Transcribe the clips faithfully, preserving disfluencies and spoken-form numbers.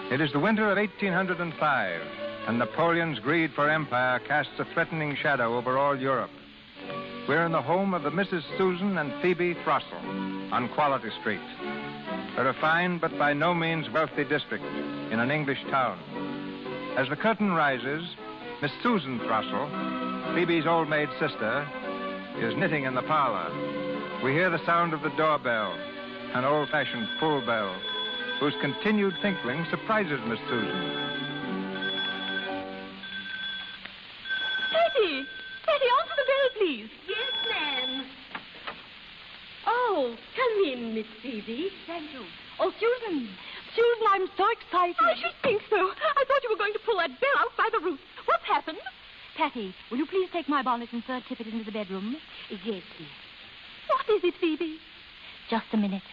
It is the winter of eighteen hundred five, and Napoleon's greed for empire casts a threatening shadow over all Europe. We're in the home of the Missus Susan and Phoebe Throstle on Quality Street, a refined but by no means wealthy district in an English town. As the curtain rises, Miss Susan Throstle, Phoebe's old maid sister, is knitting in the parlor. We hear the sound of the doorbell, an old-fashioned pull bell, whose continued tinkling surprises Miss Susan. Patty! Patty, answer the bell, please. Yes, ma'am. Oh, come in, Miss Phoebe. Thank you. Oh, Susan. Susan, I'm so excited. I should think so. I thought you were going to pull that bell out by the roots. What's happened? Patty, will you please take my bonnet and fur tippet into the bedroom? Yes, dear. What is it, Phoebe? Just a minute.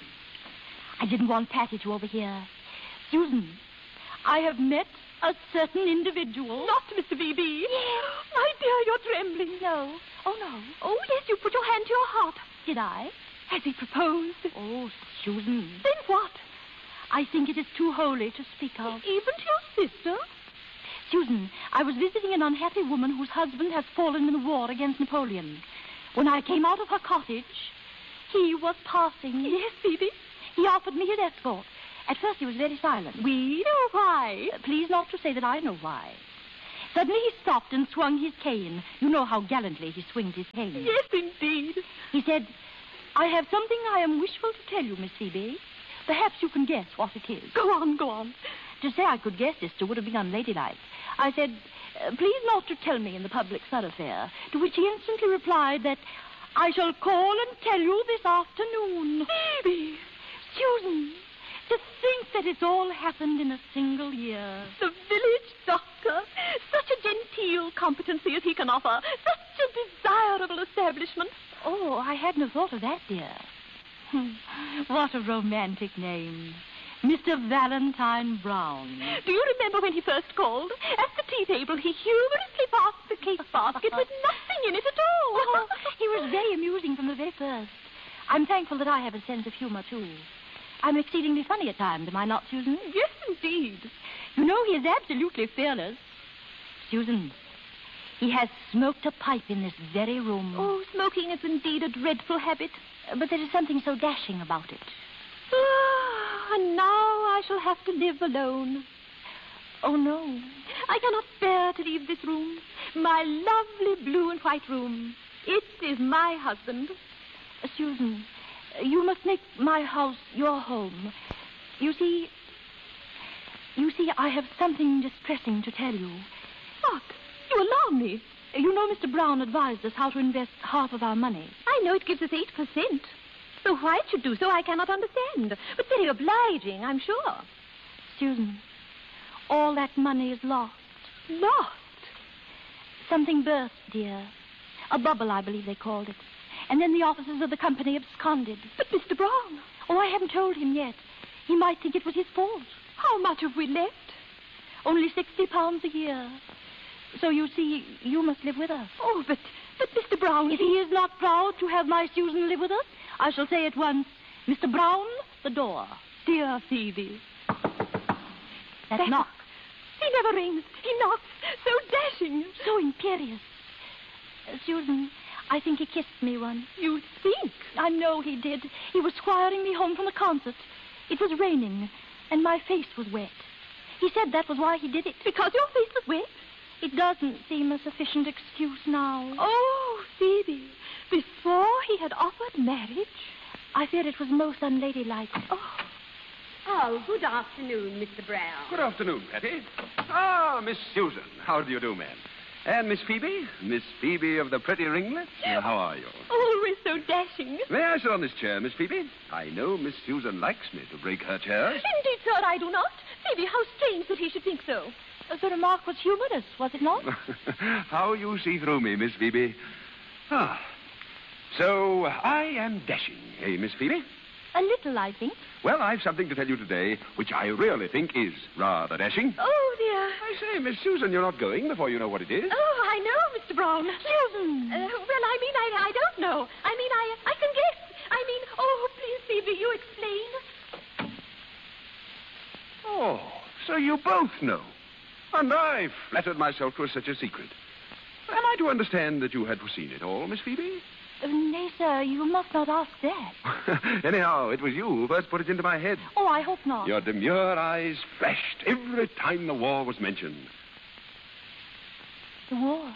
I didn't want Patty to overhear. Susan, I have met a certain individual. Not Mister Phoebe. Yes. My dear, you're trembling. No. Oh, no. Oh, yes, you put your hand to your heart. Did I? Has he proposed? Oh, Susan. Then what? I think it is too holy to speak of. Even to your sister? Susan, I was visiting an unhappy woman whose husband has fallen in the war against Napoleon. When I came out of her cottage, he was passing. Yes, Phoebe. He offered me his escort. At first he was very silent. We know why. Uh, please not to say that I know why. Suddenly he stopped and swung his cane. You know how gallantly he swings his cane. Yes, indeed. He said, I have something I am wishful to tell you, Miss Phoebe. Perhaps you can guess what it is. Go on, go on. To say I could guess, sister, would have been unladylike. I said, uh, please not to tell me in the public thoroughfare, to which he instantly replied that I shall call and tell you this afternoon. Phoebe! Susan, to think that it's all happened in a single year. The village doctor. Such a genteel competency as he can offer. Such a desirable establishment. Oh, I hadn't thought of that, dear. What a romantic name. Mister Valentine Brown. Do you remember when he first called? At the tea table, he humorously passed the cake basket with nothing in it at all. Oh, he was very amusing from the very first. I'm thankful that I have a sense of humor, too. I'm exceedingly funny at times, am I not, Susan? Yes, indeed. You know, he is absolutely fearless. Susan, he has smoked a pipe in this very room. Oh, smoking is indeed a dreadful habit. But there is something so dashing about it. Ah, and now I shall have to live alone. Oh, no. I cannot bear to leave this room. My lovely blue and white room. It is my husband. Uh, Susan, you must make my house your home. You see, you see, I have something distressing to tell you. What? You alarm me. You know Mister Brown advised us how to invest half of our money. I know it gives us eight percent. So why it should do so, I cannot understand. But very obliging, I'm sure. Susan, all that money is lost. Lost? Something burst, dear. A bubble, I believe they called it. And then the officers of the company absconded. But Mister Brown... Oh, I haven't told him yet. He might think it was his fault. How much have we left? Only sixty pounds a year. So you see, you must live with us. Oh, but, but Mister Brown... If he is not proud to have my Susan live with us, I shall say at once, Mister Brown, the door. Dear Phoebe. That, that knock. He never rings. He knocks. So dashing. So imperious. Uh, Susan, I think he kissed me once. You think? I know he did. He was squiring me home from the concert. It was raining, and my face was wet. He said that was why he did it. Because your face was wet? It doesn't seem a sufficient excuse now. Oh, Phoebe, before he had offered marriage? I fear it was most unladylike. Oh. Oh, good afternoon, Mister Brown. Good afternoon, Patty. Ah, Miss Susan. How do you do, ma'am? And Miss Phoebe? Miss Phoebe of the pretty ringlets? Uh, how are you? Always so dashing. May I sit on this chair, Miss Phoebe? I know Miss Susan likes me to break her chairs. Indeed, sir, I do not. Phoebe, how strange that he should think so. The remark was humorous, was it not? How you see through me, Miss Phoebe. Ah. So, I am dashing, eh, Miss Phoebe? A little, I think. Well, I've something to tell you today, which I really think is rather dashing. Oh, dear. I say, Miss Susan, you're not going before you know what it is. Oh, I know, Mister Brown. Susan! Uh, well, I mean, I, I don't know. I mean, I, I can guess. I mean, oh, please, Phoebe, you explain. Oh. So you both know. And I flattered myself 'twas such a secret. Am I to understand that you had foreseen it all, Miss Phoebe? Uh, nay, sir, you must not ask that. Anyhow, it was you who first put it into my head. Oh, I hope not. Your demure eyes flashed every time the war was mentioned. The war?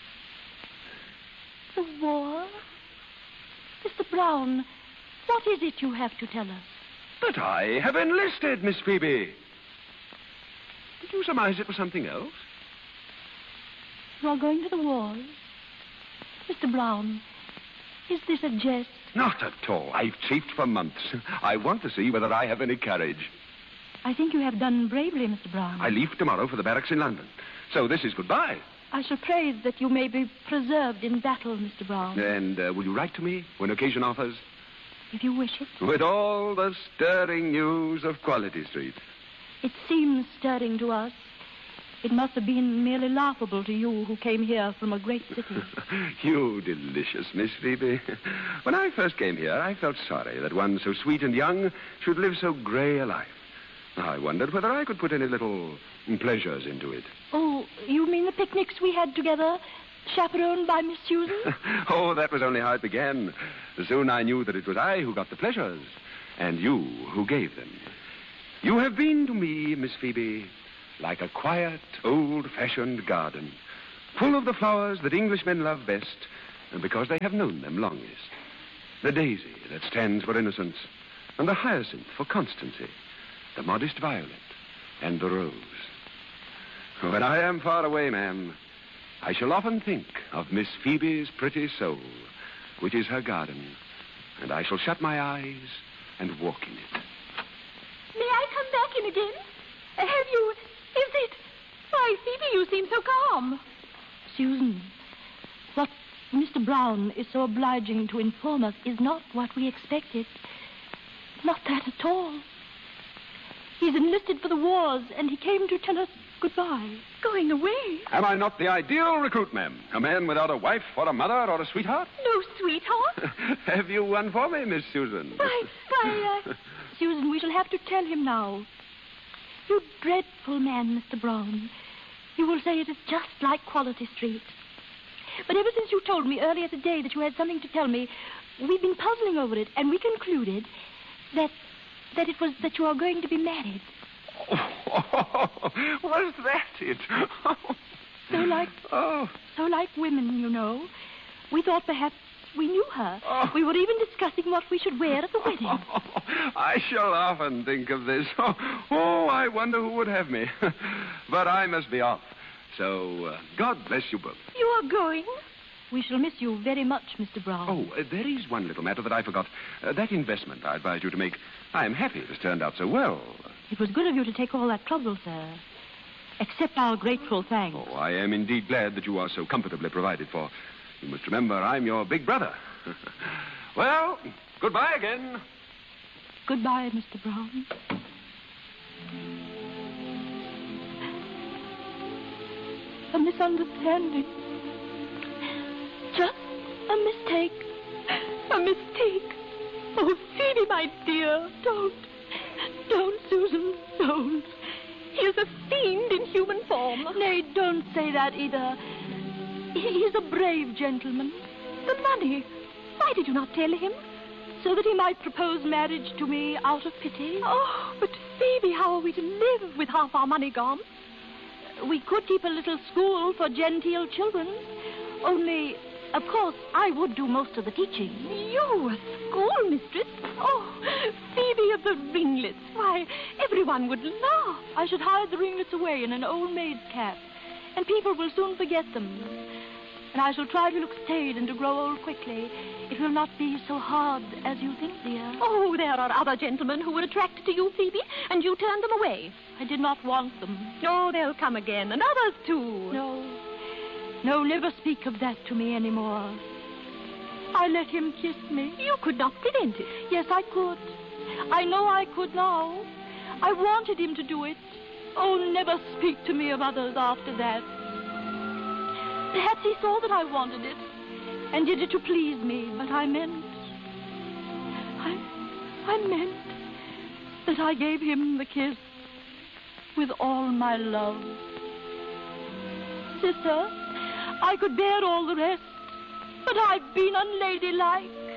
The war? Mister Brown, what is it you have to tell us? But I have enlisted, Miss Phoebe. Did you surmise it was something else? You are going to the wars? Mister Brown, is this a jest? Not at all. I've chafed for months. I want to see whether I have any courage. I think you have done bravely, Mister Brown. I leave tomorrow for the barracks in London. So this is goodbye. I shall pray that you may be preserved in battle, Mister Brown. And uh, will you write to me when occasion offers? If you wish it. With all the stirring news of Quality Street. It seems stirring to us. It must have been merely laughable to you who came here from a great city. You delicious Miss Phoebe. When I first came here, I felt sorry that one so sweet and young should live so grey a life. I wondered whether I could put any little pleasures into it. Oh, you mean the picnics we had together, chaperoned by Miss Susan? Oh, that was only how it began. Soon I knew that it was I who got the pleasures, and you who gave them. You have been to me, Miss Phoebe, like a quiet, old-fashioned garden, full of the flowers that Englishmen love best, and because they have known them longest. The daisy that stands for innocence, and the hyacinth for constancy, the modest violet, and the rose. When I am far away, ma'am, I shall often think of Miss Phoebe's pretty soul, which is her garden, and I shall shut my eyes and walk in it. May I come back in again? Have you... Is it... Why, Phoebe, you seem so calm. Susan, what Mister Brown is so obliging to inform us is not what we expected. Not that at all. He's enlisted for the wars, and he came to tell us goodbye. Going away? Am I not the ideal recruit, ma'am? A man without a wife or a mother or a sweetheart? No sweetheart? Have you one for me, Miss Susan? Why, why, uh... Susan, we shall have to tell him now. You dreadful man, Mister Brown. You will say it is just like Quality Street. But ever since you told me earlier today that you had something to tell me, we've been puzzling over it, and we concluded that that it was that you are going to be married. Oh, was that it? So like, oh. so like women, you know. We thought perhaps we knew her. Oh. We were even discussing what we should wear at the wedding. Oh, I shall often think of this. Oh, oh, I wonder who would have me. But I must be off. So, uh, God bless you both. You are going? We shall miss you very much, Mister Brown. Oh, uh, there is one little matter that I forgot. Uh, that investment I advised you to make. I am happy it has turned out so well. It was good of you to take all that trouble, sir. Accept our grateful thanks. Oh, I am indeed glad that you are so comfortably provided for. You must remember I'm your big brother. Well, goodbye again. Goodbye, Mister Brown. A misunderstanding. Just a mistake. A mistake? Oh, Phoebe, my dear, don't. Don't, Susan, don't. He is a fiend in human form. Nay, don't say that either. He is a brave gentleman. The money. Why did you not tell him? So that he might propose marriage to me out of pity. Oh, but Phoebe, how are we to live with half our money gone? We could keep a little school for genteel children. Only, of course, I would do most of the teaching. You, a schoolmistress? Oh, Phoebe of the ringlets. Why, everyone would laugh. I should hide the ringlets away in an old maid's cap, and people will soon forget them. And I shall try to look staid and to grow old quickly. It will not be so hard as you think, dear. Oh, there are other gentlemen who were attracted to you, Phoebe, and you turned them away. I did not want them. Oh, they'll come again, and others, too. No. No, never speak of that to me anymore. I let him kiss me. You could not prevent it. Yes, I could. I know I could now. I wanted him to do it. Oh, never speak to me of others after that. Perhaps he saw that I wanted it and did it to please me, but I meant... I, I meant that I gave him the kiss with all my love. Sister, I could bear all the rest, but I've been unladylike.